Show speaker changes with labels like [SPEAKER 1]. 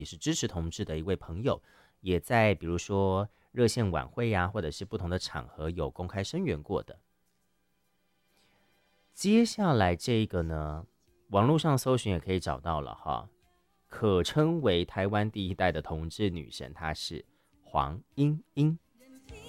[SPEAKER 1] 也是支持同志的一位朋友，也在比如说热线晚会呀、或者是不同的场合有公开声援过的。接下来这一个呢，网络上搜寻也可以找到了哈，可称为台湾第一代的同志女神，她是黄莺莺。